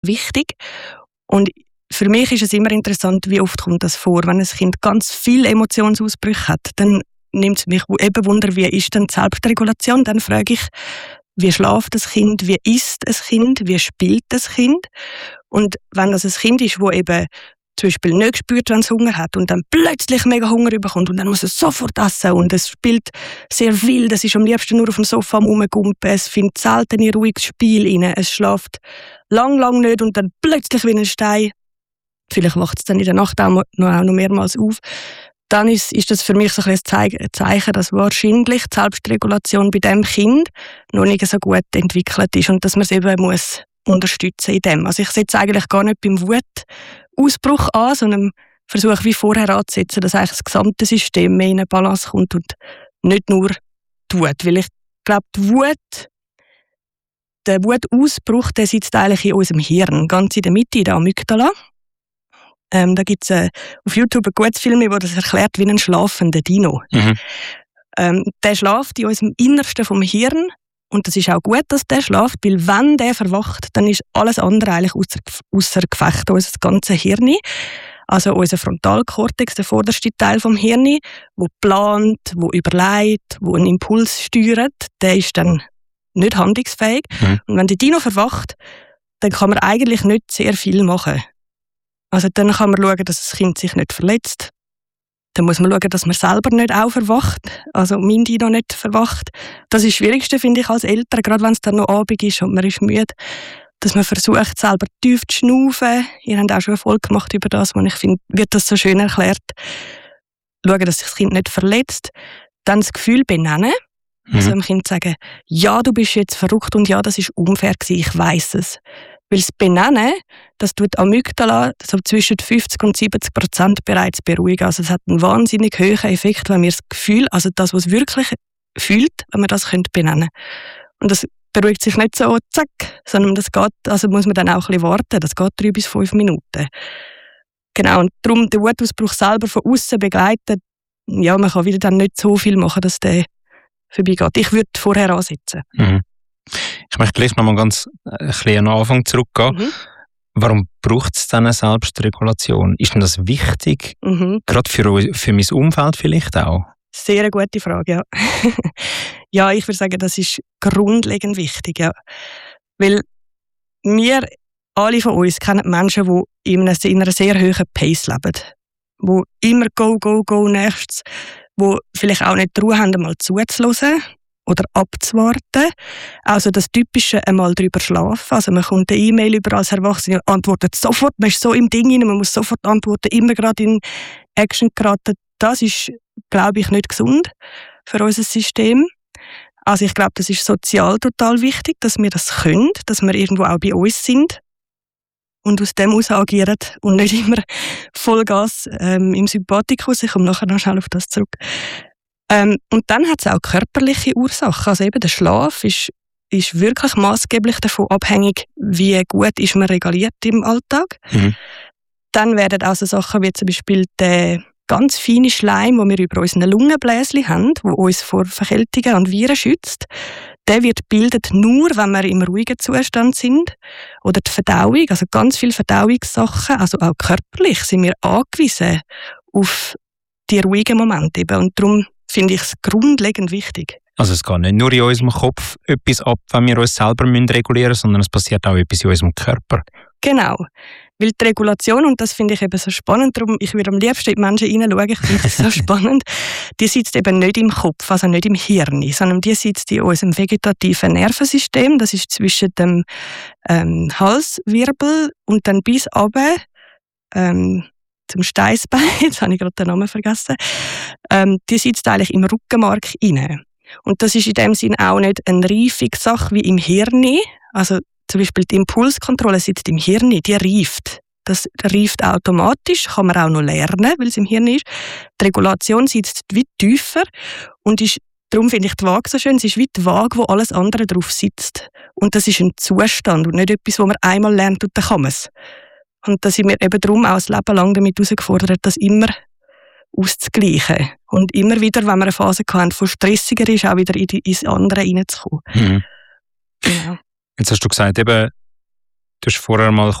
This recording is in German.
wichtig. Und für mich ist es immer interessant, wie oft kommt das vor. Wenn ein Kind ganz viele Emotionsausbrüche hat, dann nimmt es mich eben Wunder, wie ist denn die Selbstregulation? Dann frage ich, wie schläft das Kind, wie isst ein Kind, wie spielt das Kind? Und wenn das ein Kind ist, das eben zum Beispiel nicht spürt, wenn es Hunger hat und dann plötzlich mega Hunger bekommt und dann muss es sofort essen und es spielt sehr wild, es ist am liebsten nur auf dem Sofa rumgumpen, es findet selten ein ruhiges Spiel rein, es schläft lang nicht und dann plötzlich wie ein Stein, vielleicht wacht es dann in der Nacht auch noch mehrmals auf, dann ist das für mich so ein Zeichen, dass wahrscheinlich die Selbstregulation bei diesem Kind noch nicht so gut entwickelt ist und dass man es eben muss unterstützen in dem. Also ich setze eigentlich gar nicht beim Wutausbruch an, sondern versuche wie vorher anzusetzen, dass eigentlich das gesamte System mehr in eine Balance kommt und nicht nur die Wut. Weil ich glaube, der Wutausbruch, der sitzt eigentlich in unserem Hirn, ganz in der Mitte, in der Amygdala. Da gibt es auf YouTube ein gutes Film, wo das erklärt wie ein schlafender Dino. Der schläft in unserem Innersten vom Hirn. Und das ist auch gut, dass der schläft, weil wenn der verwacht, dann ist alles andere eigentlich ausser Gefecht, unser ganzes Hirn. Also unser Frontalkortex, der vorderste Teil vom Hirn, der plant, der überlegt, der einen Impuls steuert, der ist dann nicht handlungsfähig. Und wenn der Dino verwacht, dann kann man eigentlich nicht sehr viel machen. Also dann kann man schauen, dass das Kind sich nicht verletzt. Dann muss man schauen, dass man selber nicht auch verwacht, also mein Dino nicht verwacht. Das ist das Schwierigste, finde ich, als Eltern, gerade wenn es dann noch Abend ist und man ist müde, dass man versucht, selber tief zu schnaufen. Ihr habt auch schon eine Folge gemacht über das, und ich finde, wird das so schön erklärt. Schauen, dass sich das Kind nicht verletzt. Dann das Gefühl benennen. Also dem Kind sagen, ja, du bist jetzt verrückt und ja, das ist unfair gewesen, ich weiss es. Weil das Benennen, das tut Amygdala so zwischen 50% und 70% bereits beruhigen. Also es hat einen wahnsinnig hohen Effekt, wenn wir das Gefühl, also das, was es wirklich fühlt, wenn wir das benennen können. Und das beruhigt sich nicht so, zack, sondern das geht, also muss man dann auch ein bisschen warten. Das geht 3 bis 5 Minuten. Genau, und darum den Wutausbruch selber von außen begleiten, ja, man kann wieder dann nicht so viel machen, dass der vorbeigeht. Ich würde vorher ansetzen. Ich möchte gleich noch mal ganz ein bisschen an den Anfang zurückgehen. Warum braucht es dann eine Selbstregulation? Ist denn das wichtig? Gerade für mein Umfeld vielleicht auch? Sehr eine gute Frage, ja. Ja, ich würde sagen, das ist grundlegend wichtig, ja. Weil wir alle von uns kennen Menschen, die in einer sehr hohen Pace leben. Die immer go, nächstes. Die vielleicht auch nicht die Ruhe haben, einmal zuzuhören oder abzuwarten. Also das Typische, einmal drüber schlafen. Also man kommt eine E-Mail über als Erwachsene und antwortet sofort. Man ist so im Ding rein, man muss sofort antworten, immer gerade in Action geraten. Das ist, glaube ich, nicht gesund für unser System. Also ich glaube, das ist sozial total wichtig, dass wir das können, dass wir irgendwo auch bei uns sind und aus dem heraus agieren und nicht immer Vollgas im Sympathikus. Ich komme nachher noch schnell auf das zurück. Und dann hat es auch körperliche Ursachen. Also eben der Schlaf ist wirklich maßgeblich davon abhängig, wie gut ist man reguliert im Alltag. Dann werden auch so Sachen wie zum Beispiel der ganz feine Schleim, den wir über unsere Lungenbläschen haben, der uns vor Verkältungen und Viren schützt, der wird gebildet nur, wenn wir im ruhigen Zustand sind. Oder die Verdauung, also ganz viele Verdauungssachen, also auch körperlich sind wir angewiesen auf die ruhigen Momente eben. Und darum finde ich es grundlegend wichtig. Also es geht nicht nur in unserem Kopf etwas ab, wenn wir uns selber regulieren müssen, sondern es passiert auch etwas in unserem Körper. Genau. Weil die Regulation, und das finde ich eben so spannend, darum, ich würde am liebsten in die Menschen hineinschauen, ich finde das so spannend, die sitzt eben nicht im Kopf, also nicht im Hirn, sondern die sitzt in unserem vegetativen Nervensystem, das ist zwischen dem Halswirbel und dann bis runter zum Steißbein, jetzt habe ich gerade den Namen vergessen, die sitzt eigentlich im Rückenmark inne. Und das ist in dem Sinn auch nicht eine Reifungssache wie im Hirn, also zum Beispiel die Impulskontrolle sitzt im Hirn, die reift. Das reift automatisch, kann man auch noch lernen, weil es im Hirn ist. Die Regulation sitzt wie tiefer und ist, darum finde ich die Waage so schön, es ist wie die Waage, wo alles andere drauf sitzt. Und das ist ein Zustand und nicht etwas, wo man einmal lernt und dann kann man es. Und da sind wir eben darum auch das Leben lang damit herausgefordert, das immer auszugleichen. Und immer wieder, wenn wir eine Phase hatten, von stressiger ist, auch wieder ins andere reinzukommen. Genau. Jetzt hast du gesagt, eben, Du hast vorher mal